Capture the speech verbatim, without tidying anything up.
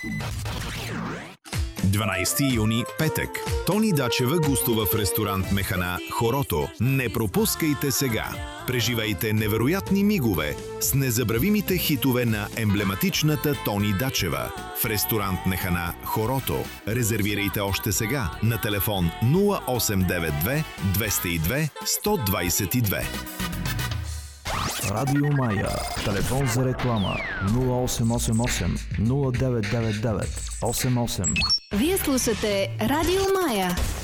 дванайсети юни, петък. Тони Дачева гостува в ресторант Механа Хорото. Не пропускайте сега! Преживайте невероятни мигове с незабравимите хитове на емблематичната Тони Дачева в ресторант Механа Хорото. Резервирайте още сега на телефон нула осем девет две двеста и две сто двадесет и две. Радио Мая. Телефон за реклама нула осем осем осем нула девет девет девет осем осем. Вие слушате Радио Мая.